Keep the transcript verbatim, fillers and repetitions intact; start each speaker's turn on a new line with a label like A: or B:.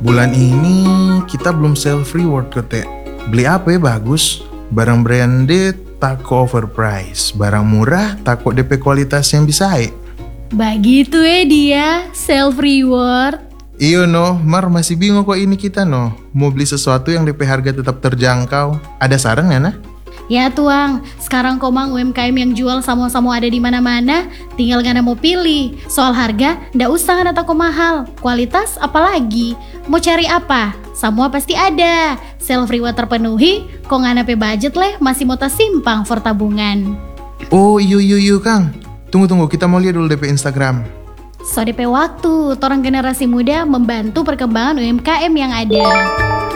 A: Bulan ini kita belum self reward kete. Beli apa ya bagus? Barang branded tako overprice, barang murah tako D P kualitas yang bisa eh.
B: Begitu ya dia, self reward.
A: Iyo no, Mar masih bingung kok ini kita no. Mau beli sesuatu yang D P harga tetap terjangkau. Ada saran ya nah?
B: Ya tuang, sekarang komang U M K M yang jual sama-sama ada di mana-mana, tinggal ngana mau pilih. Soal harga, ndak usah ngana tako mahal. Kualitas apalagi? Mau cari apa? Semua pasti ada. Self reward terpenuhi, kok ngana pe budget leh masih mau tas simpang for tabungan.
A: Oh iyo iyo iyo Kang. Tunggu-tunggu, kita mau lihat dulu D P Instagram.
B: So D P waktu, torang generasi muda membantu perkembangan U M K M yang ada.